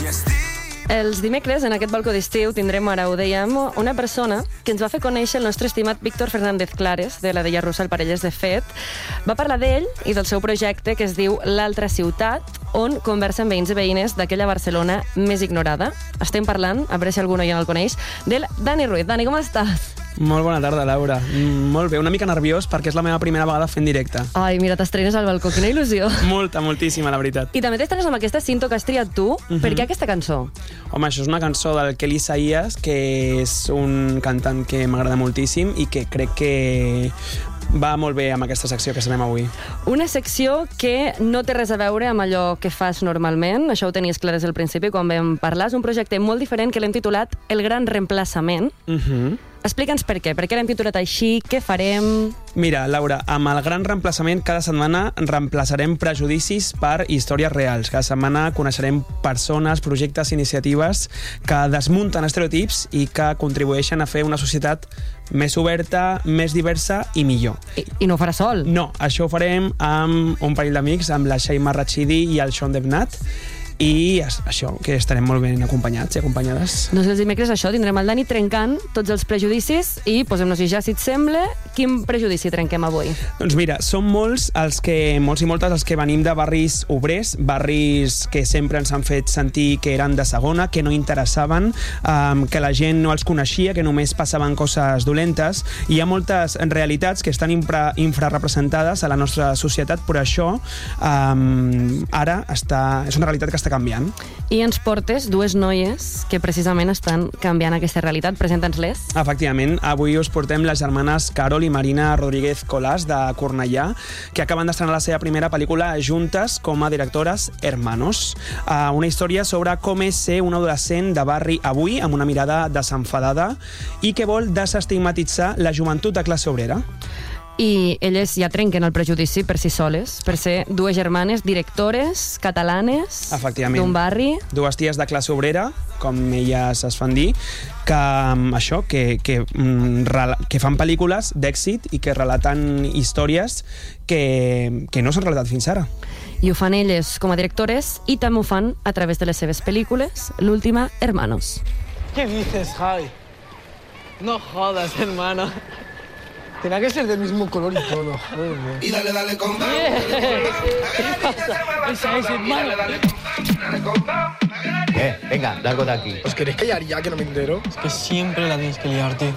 Els dimecres, en aquest balcó d'estiu, tindrem, ara ho dèiem, una persona que ens va fer conèixer el nostre estimat Víctor Fernández Clares, de la Deia Russell Parelles de Fet. Va parlar d'ell i del seu projecte que es diu L'Altra Ciutat, on conversen veïns i veïnes d'aquella Barcelona més ignorada. Estem parlant, a veure si algú ja el coneix, del Dani Ruiz. Dani, com estàs? Molt bona tarda, Laura. Molt bé, una mica nerviós perquè és la meva primera vegada fent directe. Ai, mira, t'estrenes al balcó, quina il·lusió. Moltíssima, la veritat. I també t'estrenes amb aquesta cinto que has triat tu. Per què aquesta cançó? Home, això és una cançó del Kelly Isaías, que és un cantant que m'agrada moltíssim i que crec que va molt bé amb aquesta secció que sabem avui. Una secció que no té res a veure amb allò que fas normalment, això ho tenies clar des del principi quan vam parlar, és un projecte molt diferent que l'hem titulat El Gran Reemplaçament. Explica'ns per què l'hem titulat així, què farem... Mira, Laura, amb el Gran Reemplaçament cada setmana reemplaçarem prejudicis per històries reals. Cada setmana coneixerem persones, projectes, iniciatives que desmunten estereotips i que contribueixen a fer una societat més oberta, més diversa i millor. I no ho farà sol? No, això ho farem amb un parell d'amics, amb la Shaima Rachidi i el Sean Devnat, i això, que estarem molt ben acompanyats i acompanyades. Doncs els dimecres això, tindrem el Dani trencant tots els prejudicis i posem-nos-hi ja, si et sembla, quin prejudici trenquem avui? Doncs mira, som molts i moltes els que venim de barris obrers, barris que sempre ens han fet sentir que eren de segona, que no interessaven, que la gent no els coneixia, que només passaven coses dolentes. Hi ha moltes realitats que estan infrarrepresentades a la nostra societat, però això ara és una realitat que està canviant. I ens portes dues noies que precisament estan canviant aquesta realitat. Presenta'ns-les. Efectivament, avui us portem les germanes Carol i Marina Rodríguez Colàs de Cornellà, que acaben d'estrenar la seva primera pel·lícula juntes com a directores Hermanos. Una història sobre com és ser un adolescent de barri avui, amb una mirada desenfadada i que vol desestigmatitzar la joventut de classe obrera. I elles ja trenquen el prejudici per si soles, per ser dues germanes directores catalanes d'un barri. Dues ties de classe obrera, com elles es fan dir, que fan pel·lícules d'èxit i que relaten històries que no s'han relatat fins ara. I ho fan elles com a directores i també ho fan a través de les seves pel·lícules, l'última, Hermanos. ¿Qué dices, Javi? No jodas, hermano. Tenía que ser del mismo color y todo. Joder. Y dale con ¿Qué pasa? Esa es, hermano. Venga, largo de aquí. ¿Os queréis callar ya, que no me entero? Es que siempre la tienes que liar, tío.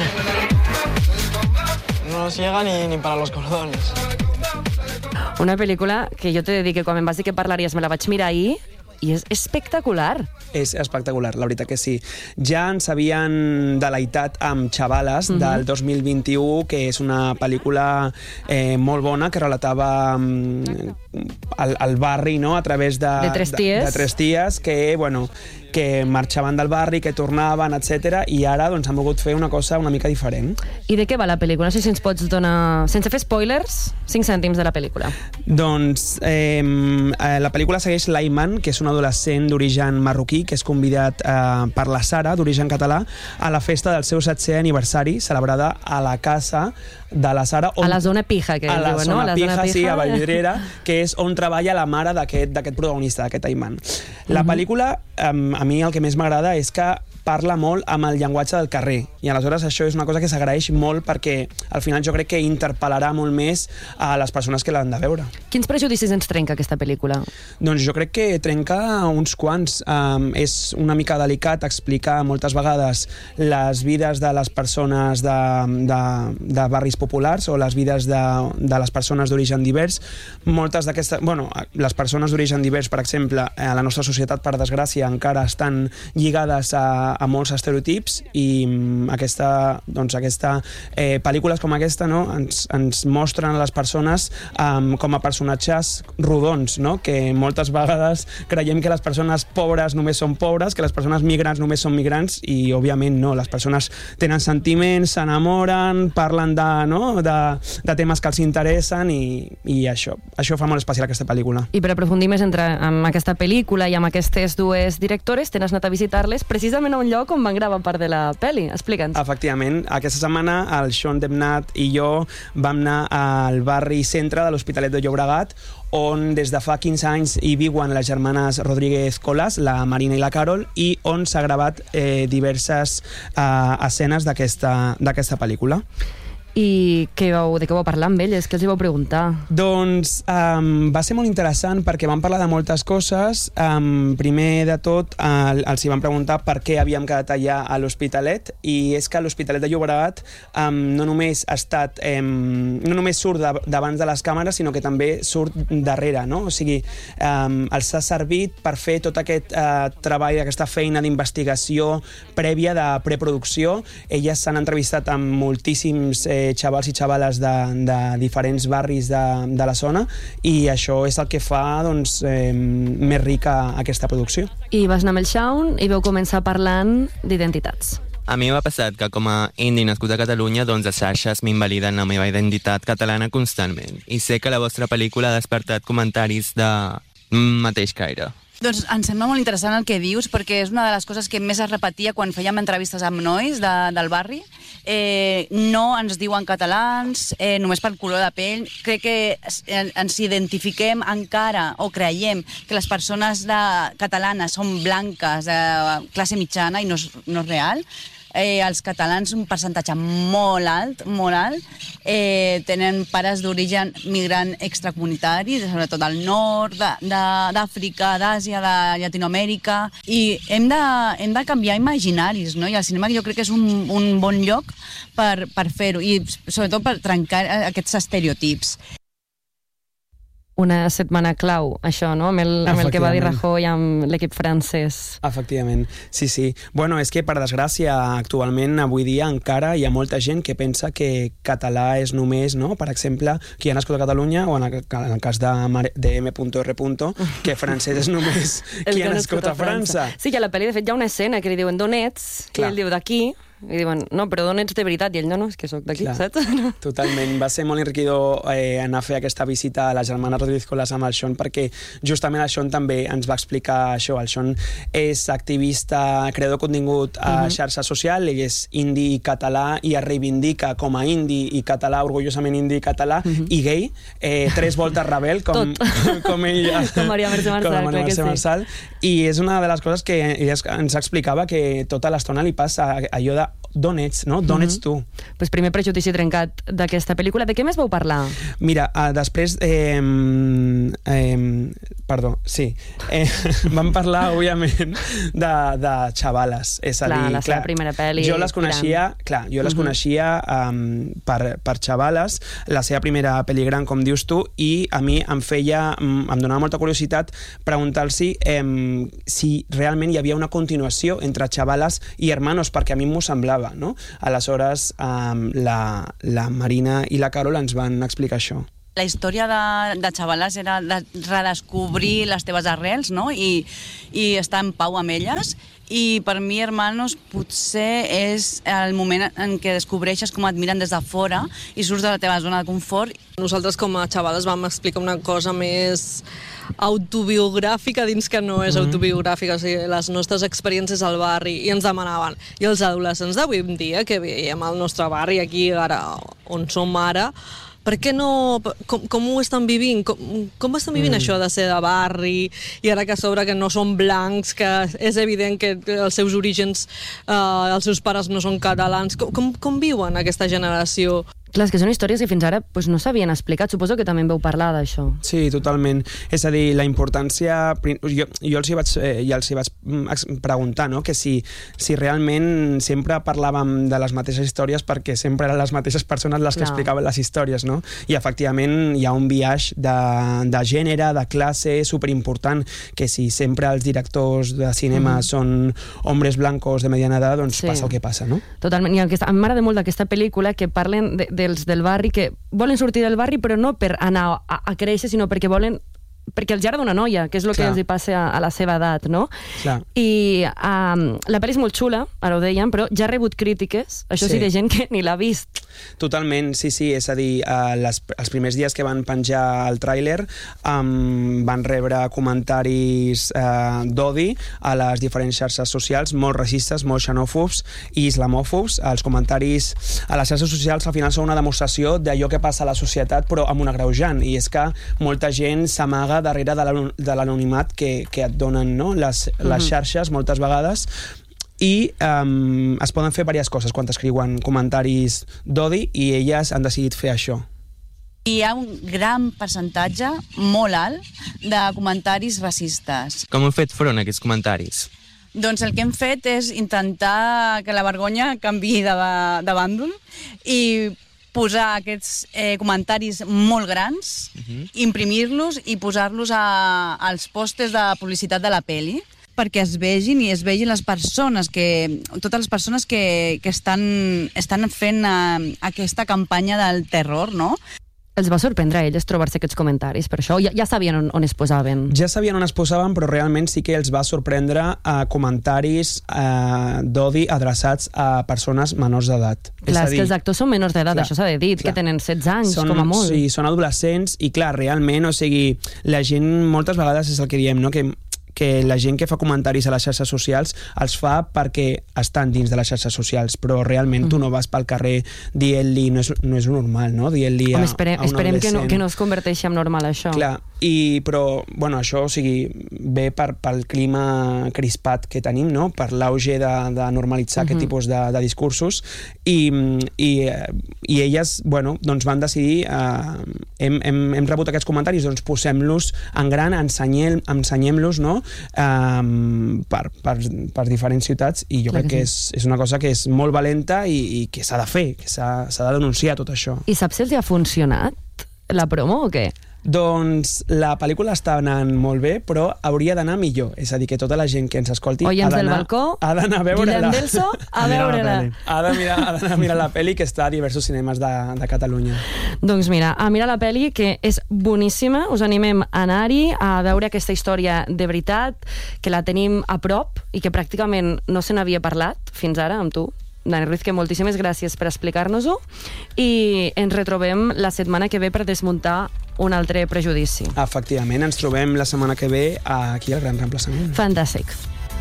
No nos llega ni para los cordones. Una pel·lícula que jo t'he de dir que quan em vas dir que parlaries me la vaig mirar ahir i és espectacular. És espectacular, la veritat que sí. Ja ens havien deleitat amb Xavales del 2021, que és una pel·lícula molt bona, que relatava el barri, no?, a través de tres ties. De tres ties que, que marxaven del barri, que tornaven, etc. I ara han volgut fer una cosa una mica diferent. I de què va la pel·lícula? No sé si ens pots donar, sense fer spoilers, 5 cèntims de la pel·lícula. Doncs la pel·lícula segueix l'Ayman, que és un adolescent d'origen marroquí, que és convidat per la Sara, d'origen català, a la festa del seu 7è aniversari, celebrada a la casa de la Sara. A la zona pija, que diuen, no? A la zona pija, sí, a Vallvidrera, que és on treballa la mare d'aquest protagonista, d'aquest Ayman. La pel·lícula, a mi el que més m'agrada és que parla molt amb el llenguatge del carrer, i aleshores això és una cosa que s'agraeix molt perquè al final jo crec que interpel·larà molt més a les persones que l'han de veure. Quins prejudicis ens trenca aquesta pel·lícula? Doncs jo crec que trenca uns quants. És una mica delicat explicar moltes vegades les vides de les persones de barris populars o les vides de les persones d'origen divers. Moltes d'aquestes... les persones d'origen divers, per exemple, a la nostra societat, per desgràcia, encara estan lligades a molts estereotips, i pel·lícules com aquesta, no, ens mostren a les persones com a personatges rodons, no? Que moltes vegades creiem que les persones pobres només són pobres, que les persones migrants només són migrants, i òbviament no, les persones tenen sentiments, s'enamoren, parlen de temes que els interessen, i això fa molt especial aquesta pel·lícula. I per aprofundir més amb aquesta pel·lícula i amb aquestes dues directores, t'has anat a visitar-les precisament a un lloc on van gravar part de la pel·li. Explica'ns. Efectivament, aquesta setmana el Sean Demnat i jo vam anar al barri centre de l'Hospitalet de Llobregat, on des de fa 15 anys hi viuen les germanes Rodríguez Colas, la Marina i la Carol, i on s'ha gravat diverses escenes d'aquesta pel·lícula. I de què vau parlar amb elles? Què els hi vau preguntar? Doncs va ser molt interessant perquè vam parlar de moltes coses. Primer de tot els hi vam preguntar per què havíem quedat allà a l'Hospitalet, i és que l'Hospitalet de Llobregat no només surt davant de les càmeres, sinó que també surt darrere, no? O sigui, els ha servit per fer tot aquest treball, aquesta feina d'investigació prèvia de preproducció. Elles s'han entrevistat amb moltíssims xavals i xavales de diferents barris de la zona, i això és el que fa més rica aquesta producció. I vas anar amb el Sean i vau començar parlant d'identitats. A mi m'ha passat que com a indi nascut a Catalunya, doncs les xarxes m'invaliden la meva identitat catalana constantment, i sé que la vostra pel·lícula ha despertat comentaris de mateix caire. Doncs em sembla molt interessant el que dius, perquè és una de les coses que més es repetia quan fèiem entrevistes amb nois del barri. No ens diuen catalans, només per color de pell. Crec que ens identifiquem encara, o creiem, que les persones catalanes són blanques, de classe mitjana, i no és real. Els catalans, un percentatge molt alt, tenen pares d'origen migrant extracomunitari, sobretot del nord, d'Àfrica, d'Àsia, de Llatinoamèrica, i hem de canviar imaginaris, no? I el cinema jo crec que és un bon lloc per fer-ho, i sobretot per trencar aquests estereotips. Una setmana clau, això, no? Amb el que va dir Rajoy amb l'equip francès. Efectivament, sí. Bueno, és que, per desgràcia, actualment, avui dia, encara hi ha molta gent que pensa que català és només, no? Per exemple, qui ha nascut a Catalunya, o en el cas de M.R., que francès és només qui ha nascut a França. Sí, que a la pel·li, de fet, hi ha una escena que li diuen d'on ets, i ell diu d'aquí, i diuen, no, però d'on ets de veritat? I ell, no, és que sóc d'aquí, saps? Totalment. Va ser molt enriquidor anar a fer aquesta visita a la germana Rodríguez Colas amb el Sean, perquè justament el Sean també ens va explicar això. El Sean és activista, creador de contingut a xarxa social, ell és indi i català, i es reivindica com a indi i català, orgullosament indi i català, i gay, 3 voltes rebel, com ella. Com Maria Mercè Marçal. I és una de les coses que ella ens explicava, que tota l'estona li passa allò de d'on ets, no? D'on ets tu? Pues primer prejudici trencat d'aquesta pel·lícula. De què més vau parlar? Mira, després... vam parlar, òbviament, de xavales. És a dir, la seva primera pel·li. Jo les coneixia per xavales, la seva primera pel·li gran, com dius tu, i a mi em donava molta curiositat preguntar-los si realment hi havia una continuació entre xavales i hermanos, perquè a mi m'ho semblava, no? Aleshores, la Marina i la Carol ens van explicar això. La història de xavales era de redescobrir les teves arrels, no? I estar en pau amb elles. I per mi, Hermanos, potser és el moment en què descobreixes com et miren des de fora i surts de la teva zona de confort. Nosaltres, com a xavales, vam explicar una cosa més autobiogràfica dins que no és autobiogràfica, o sigui, les nostres experiències al barri, i ens demanaven, i els adolescents d'avui en dia, que veiem al nostre barri aquí, ara, on som ara, per què no... Com ho estan vivint? Com estan vivint això de ser de barri, i ara que a sobre que no són blancs, que és evident que els seus orígens, els seus pares no són catalans, com viuen aquesta generació? Clar, és que són històries que fins ara no s'havien explicat. Suposo que també en veu parlar d'això. Sí, totalment. És a dir, la importància... Jo els hi vaig preguntar, no?, que si realment sempre parlàvem de les mateixes històries, perquè sempre eren les mateixes persones les que explicaven les històries, no? I efectivament hi ha un biaix de gènere, de classe, superimportant, que si sempre els directors de cinema són hombres blancos de mediana edat, doncs passa el que passa, no? Totalment. I m'agrada molt d'aquesta pel·lícula que parlen dels del barri, que volen sortir del barri, però no per anar a créixer, sinó perquè volen perquè els agrada una noia, que és el que els hi passa a la seva edat, no? Clar. I la pel·li és molt xula, ara ho dèiem, però ja ha rebut crítiques, això sí, de gent que ni l'ha vist. Totalment, sí, és a dir, els primers dies que van penjar el tràiler van rebre comentaris d'odi a les diferents xarxes socials, molt racistes, molt xenòfobs i islamòfobs. Els comentaris a les xarxes socials al final són una demostració d'allò que passa a la societat, però amb un agreujant, i és que molta gent s'amaga darrere de l'anonimat que et donen, no? les xarxes moltes vegades, i es poden fer diverses coses quan escriuen comentaris d'odi, i elles han decidit fer això. Hi ha un gran percentatge, molt alt, de comentaris racistes. Com heu fet front a aquests comentaris? Doncs el que hem fet és intentar que la vergonya canviï de bàndol i posar aquests comentaris molt grans, imprimir-los i posar-los als pòsters de publicitat de la peli, perquè es vegin i es vegin les persones totes les persones que estan fent aquesta campanya del terror, no? Els va sorprendre a elles trobar-se aquests comentaris, per això? Ja sabien on es posaven? Ja sabien on es posaven, però realment sí que els va sorprendre comentaris d'odi adreçats a persones menors d'edat. Clar, és que els actors són menors d'edat, això s'ha de dir, que tenen 16 anys, com a molt. Sí, són adolescents, i clar, realment, o sigui, la gent moltes vegades és el que diem, no?, que la gent que fa comentaris a les xarxes socials els fa perquè estan dins de les xarxes socials, però realment tu no vas pel carrer dient-li, no és normal, no?, dient-li a un adolescent. Esperem que no es converteixi en normal, això. Clar, però, bueno, això, o sigui, ve pel clima crispat que tenim, no?, per l'auge de normalitzar aquest tipus de discursos, i elles, bueno, doncs van decidir, hem rebut aquests comentaris, doncs posem-los en gran, ensenyem-los, no?, per diferents ciutats, i jo crec que és una cosa que és molt valenta i que s'ha de fer, que s'ha de denunciar tot això. I saps si els ha funcionat la promo o què? Doncs la pel·lícula està anant molt bé, però hauria d'anar millor. És a dir, que tota la gent que ens escolti Oients del balcó, ha d'anar a veure-la. Guillem Delso, a veure-la. Ha d'anar a mirar la pel·li, que està a diversos cinemes de Catalunya. Doncs mira, a mirar la pel·li, que és boníssima. Us animem a anar-hi, a veure aquesta història de veritat, que la tenim a prop i que pràcticament no se n'havia parlat fins ara amb tu, Dani Ruiz, que moltíssimes gràcies per explicar-nos-ho, i ens retrobem la setmana que ve per desmuntar un altre prejudici. Efectivament, ens trobem la setmana que ve aquí al Gran Reemplaçament. Fantàstic.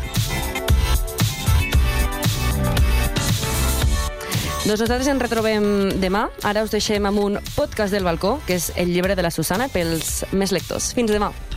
Doncs nosaltres ens retrobem demà. Ara us deixem amb un podcast del balcó, que és el llibre de la Susana pels més lectors. Fins demà.